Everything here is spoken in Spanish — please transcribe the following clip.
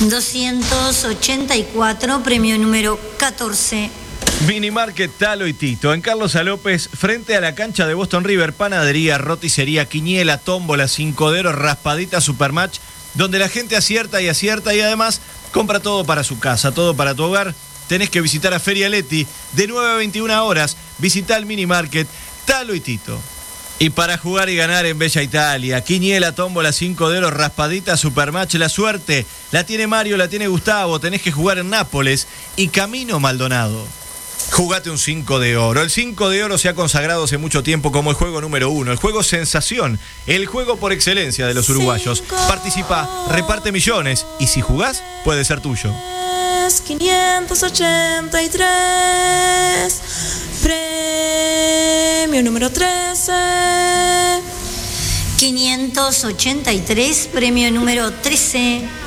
284, premio número 14. Minimarket Talo y Tito, en Carlos A. López, frente a la cancha de Boston River, panadería, roticería, quiniela, tómbola, cincoderos, raspadita, supermatch, donde la gente acierta y además compra todo para su casa, todo para tu hogar. Tenés que visitar a Feria Leti de 9 a 21 horas. Visita el Minimarket Talo y Tito. Y para jugar y ganar en Bella Italia, quiniela, tómbola, cincoderos, raspadita, supermatch, la suerte la tiene Mario, la tiene Gustavo. Tenés que jugar en Nápoles y Camino Maldonado. Jugate un 5 de oro. El 5 de oro se ha consagrado hace mucho tiempo como el juego número 1, el juego sensación, el juego por excelencia de los uruguayos. Participa, reparte millones y si jugás, puede ser tuyo. 583, premio número 13. 583, premio número 13.